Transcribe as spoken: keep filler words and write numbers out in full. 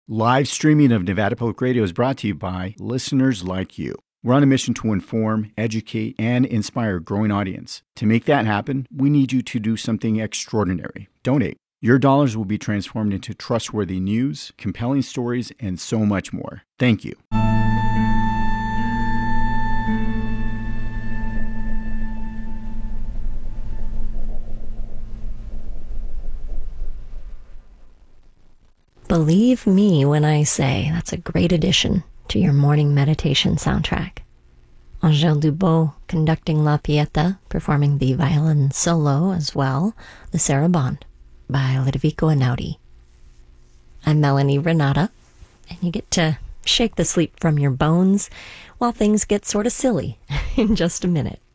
Live streaming of Nevada Public Radio is brought to you by listeners like you. We're on a mission to inform, educate, and inspire a growing audience. To make that happen, we need you to do something extraordinary. Donate. Your dollars will be transformed into trustworthy news, compelling stories, and so much more. Thank you. Believe me when I say that's a great addition to your morning meditation soundtrack. Angèle Dubot conducting La Pieta, performing the violin solo as well, the Sarabande by Ludovico Einaudi. I'm Melanie Renata, and you get to shake the sleep from your bones while things get sort of silly in just a minute.